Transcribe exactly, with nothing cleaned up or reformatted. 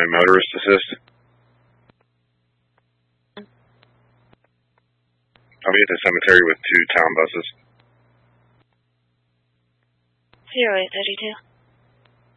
motorist assist. I'll be at the cemetery with two town buses. zero eight thirty-two.